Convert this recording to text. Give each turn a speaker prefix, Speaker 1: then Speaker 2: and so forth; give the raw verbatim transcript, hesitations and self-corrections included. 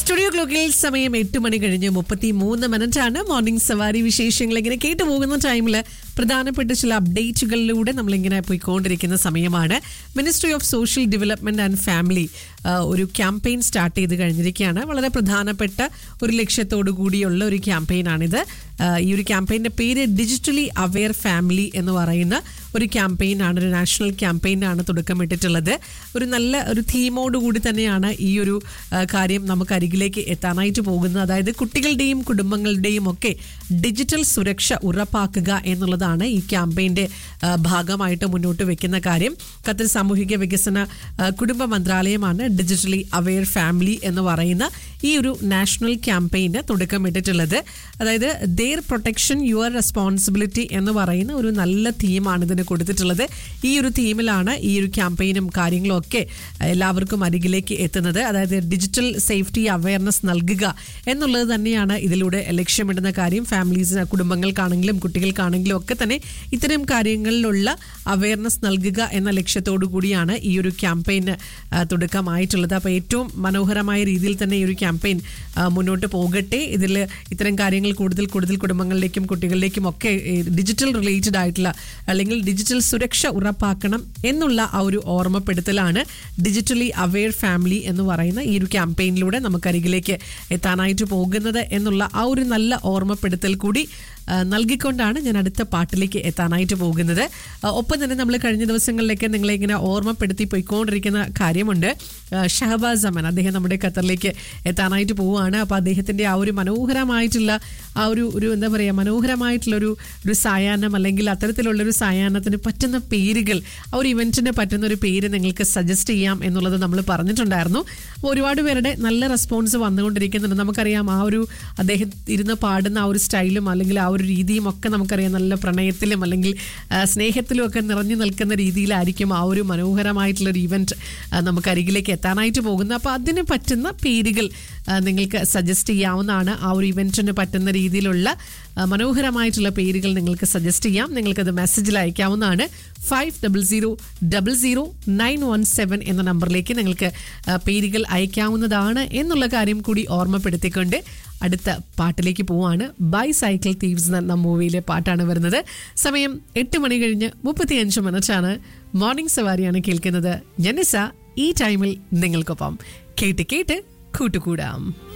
Speaker 1: Studio ക്ലോക്കിൽ സമയം എട്ട് മണി കഴിഞ്ഞ് മുപ്പത്തി മൂന്ന് മിനിറ്റാണ്. മോർണിംഗ് സവാരി വിശേഷങ്ങൾ ഇങ്ങനെ കേട്ടു പോകുന്ന ടൈമിൽ പ്രധാനപ്പെട്ട ചില അപ്ഡേറ്റുകളിലൂടെ നമ്മളിങ്ങനെ പോയിക്കൊണ്ടിരിക്കുന്ന സമയമാണ്. Ministry of social development and family ഒരു ക്യാമ്പയിൻ സ്റ്റാർട്ട് ചെയ്ത് കഴിഞ്ഞിരിക്കുകയാണ്. വളരെ പ്രധാനപ്പെട്ട ഒരു ലക്ഷ്യത്തോടു കൂടിയുള്ള ഒരു ക്യാമ്പയിനാണിത്. ഈ ഒരു ക്യാമ്പയിൻ്റെ പേര് ഡിജിറ്റലി അവെയർ ഫാമിലി എന്ന് പറയുന്ന ഒരു ക്യാമ്പയിനാണ്, ഒരു നാഷണൽ ക്യാമ്പയിനാണ് തുടക്കമിട്ടിട്ടുള്ളത്. ഒരു നല്ല ഒരു തീമോടുകൂടി തന്നെയാണ് ഈ ഒരു കാര്യം നമുക്ക് അരികിലേക്ക് എത്താനായിട്ട് പോകുന്നത്. അതായത് കുട്ടികളുടെയും കുടുംബങ്ങളുടെയും ഒക്കെ ഡിജിറ്റൽ സുരക്ഷ ഉറപ്പാക്കുക എന്നുള്ളതാണ് ഈ ക്യാമ്പയിൻ്റെ ഭാഗമായിട്ട് മുന്നോട്ട് വെക്കുന്ന കാര്യം. ഖത്തർ സാമൂഹിക വികസന കുടുംബ മന്ത്രാലയമാണ് ഡിജിറ്റലി അവെയർ ഫാമിലി എന്ന് പറയുന്ന ഈ ഒരു നാഷണൽ ക്യാമ്പയിന് തുടക്കമിട്ടിട്ടുള്ളത്. അതായത് ദെയർ പ്രൊട്ടക്ഷൻ യുവർ റെസ്പോൺസിബിലിറ്റി എന്ന് പറയുന്ന ഒരു നല്ല തീമാണ് ഇതിന് കൊടുത്തിട്ടുള്ളത്. ഈ ഒരു തീമിലാണ് ഈ ഒരു ക്യാമ്പയിനും കാര്യങ്ങളും ഒക്കെ എല്ലാവർക്കും അരികിലേക്ക് എത്തുന്നത്. അതായത് ഡിജിറ്റൽ സേഫ്റ്റി അവയർനെസ് നൽകുക എന്നുള്ളത് തന്നെയാണ് ഇതിലൂടെ ലക്ഷ്യമിടുന്ന കാര്യം. ഫാമിലീസിന്, കുടുംബങ്ങൾക്കാണെങ്കിലും കുട്ടികൾക്കാണെങ്കിലും ഒക്കെ തന്നെ ഇത്തരം കാര്യങ്ങളിലുള്ള അവയർനെസ് നൽകുക എന്ന ലക്ഷ്യത്തോടു കൂടിയാണ് ഈ ഒരു ക്യാമ്പയിന് തുടക്കമായിട്ടുള്ളത്. അപ്പോൾ ഏറ്റവും മനോഹരമായ രീതിയിൽ തന്നെ ഈ ഒരു ക്യാമ്പയിൻ മുന്നോട്ട് പോകട്ടെ. ഇതിൽ ഇത്തരം കാര്യങ്ങൾ കൂടുതൽ കൂടുതൽ കുടുംബങ്ങളിലേക്കും കുട്ടികളിലേക്കും ഒക്കെ ഡിജിറ്റൽ റിലേറ്റഡ് ആയിട്ടുള്ള അല്ലെങ്കിൽ ഡിജിറ്റൽ സുരക്ഷ ഉറപ്പാക്കണം എന്നുള്ള ആ ഒരു ഓർമ്മപ്പെടുത്തലാണ് ഡിജിറ്റലി അവെയർ ഫാമിലി എന്ന് പറയുന്ന ഈ ഒരു ക്യാമ്പയിനിലൂടെ നമുക്കരികിലേക്ക് എത്താനായിട്ട് പോകുന്നത് എന്നുള്ള ആ ഒരു നല്ല ഓർമ്മപ്പെടുത്തൽ കൂടി നൽകിക്കൊണ്ടാണ് ഞാൻ അടുത്ത പാട്ടിലേക്ക് എത്താനായിട്ട് പോകുന്നത്. ഒപ്പം തന്നെ നമ്മൾ കഴിഞ്ഞ ദിവസങ്ങളിലേക്ക് നിങ്ങളെ ഇങ്ങനെ ഓർമ്മപ്പെടുത്തി പോയിക്കൊണ്ടിരിക്കുന്ന കാര്യമുണ്ട്. ഷഹബാസ് അമൻ അദ്ദേഹം നമ്മുടെ ഖത്തറിലേക്ക് എത്താനായിട്ട് പോവുകയാണ്. അപ്പോൾ അദ്ദേഹത്തിൻ്റെ ആ ഒരു മനോഹരമായിട്ടുള്ള ആ ഒരു ഒരു എന്താ പറയുക മനോഹരമായിട്ടുള്ളൊരു ഒരു സായാഹ്നം അല്ലെങ്കിൽ അത്തരത്തിലുള്ളൊരു സായാഹ്നത്തിന് പറ്റുന്ന പേരുകൾ, ആ ഒരു ഇവൻറ്റിന് പറ്റുന്ന ഒരു പേര് നിങ്ങൾക്ക് സജസ്റ്റ് ചെയ്യാം എന്നുള്ളത് നമ്മൾ പറഞ്ഞിട്ടുണ്ടായിരുന്നു. അപ്പോൾ ഒരുപാട് പേരുടെ നല്ല റെസ്പോൺസ് വന്നുകൊണ്ടിരിക്കുന്നുണ്ട്. നമുക്കറിയാം ആ ഒരു അദ്ദേഹം ഇരുന്ന് പാടുന്ന ആ ഒരു സ്റ്റൈലും അല്ലെങ്കിൽ ആ ഒരു രീതിയും ഒക്കെ നമുക്കറിയാം നല്ല പ്രണയത്തിലും അല്ലെങ്കിൽ സ്നേഹത്തിലും ഒക്കെ നിറഞ്ഞു നിൽക്കുന്ന രീതിയിലായിരിക്കും ആ ഒരു മനോഹരമായിട്ടുള്ളൊരു ഇവൻറ്റ് നമുക്ക് അരികിലേക്ക് എത്താനായിട്ട് പോകുന്നത്. അപ്പോൾ അതിന് പറ്റുന്ന പേരുകൾ നിങ്ങൾക്ക് സജസ്റ്റ് ചെയ്യാവുന്നതാണ്. ആ ഒരു ഇവൻറ്റിന് പറ്റുന്ന രീതിയിലുള്ള മനോഹരമായിട്ടുള്ള പേരുകൾ നിങ്ങൾക്ക് സജസ്റ്റ് ചെയ്യാം. നിങ്ങൾക്കത് മെസ്സേജിൽ അയക്കാവുന്നതാണ്. Five double zero double zero nine one seven എന്ന നമ്പറിലേക്ക് നിങ്ങൾക്ക് പേരുകൾ അയക്കാവുന്നതാണ് എന്നുള്ള കാര്യം കൂടി ഓർമ്മപ്പെടുത്തിക്കൊണ്ട് അടുത്ത പാട്ടിലേക്ക് പോവാണ്. ബൈ സൈക്കിൾ തീവ്സ് എന്ന മൂവിയിലെ പാട്ടാണ് വരുന്നത്. സമയം എട്ട് മണി കഴിഞ്ഞ് മുപ്പത്തി അഞ്ച് മിനിറ്റാണ്. മോർണിംഗ് സവാരിയാണ് കേൾക്കുന്നത്. ജനിസ ഈ ടൈമിൽ നിങ്ങൾക്കൊപ്പം കേട്ട് കേട്ട് കൂട്ടുകൂടാം.